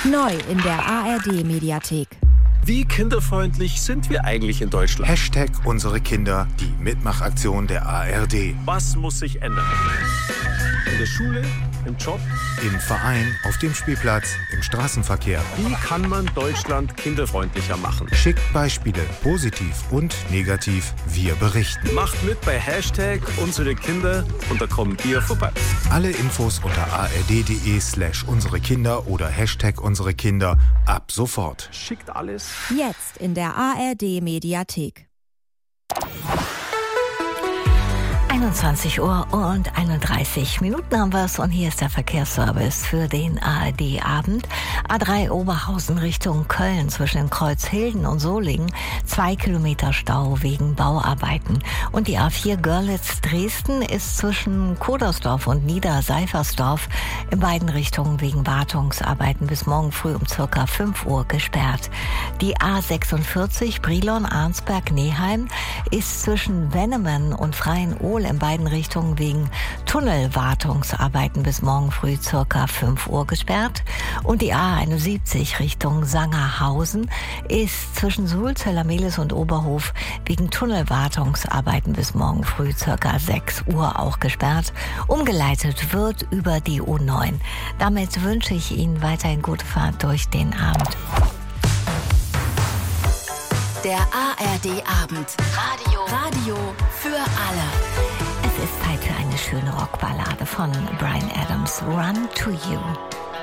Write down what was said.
Neu in der ARD-Mediathek. Wie kinderfreundlich sind wir eigentlich in Deutschland? Hashtag unsere Kinder, die Mitmachaktion der ARD. Was muss sich ändern? In der Schule, im Job, im Verein, auf dem Spielplatz, im Straßenverkehr. Wie kann man Deutschland kinderfreundlicher machen? Schickt Beispiele, positiv und negativ. Wir berichten. Macht mit bei Hashtag unsere Kinder und da kommen wir vorbei. Alle Infos unter ard.de/unsere Kinder oder Hashtag unsere Kinder ab sofort. Schickt alles. Jetzt in der ARD-Mediathek. 21 Uhr und 31 Minuten haben wir es und hier ist der Verkehrsservice für den ARD-Abend. A3 Oberhausen Richtung Köln zwischen Kreuzhilden und Solingen 2 Kilometer Stau wegen Bauarbeiten. Und die A4 Görlitz-Dresden ist zwischen Kodersdorf und Niederseifersdorf in beiden Richtungen wegen Wartungsarbeiten bis morgen früh um circa 5 Uhr gesperrt. Die A46 Brilon-Arnsberg-Neheim ist zwischen Wennemen und Freienol in beiden Richtungen wegen Tunnelwartungsarbeiten bis morgen früh circa 5 Uhr gesperrt. Und die A71 Richtung Sangerhausen ist zwischen Sulzeller-Mehlis und Oberhof wegen Tunnelwartungsarbeiten bis morgen früh circa 6 Uhr auch gesperrt. Umgeleitet wird über die U9. Damit wünsche ich Ihnen weiterhin gute Fahrt durch den Abend. Der ARD-Abend. Radio für alle. Es ist Zeit für eine schöne Rockballade von Bryan Adams, Run to You.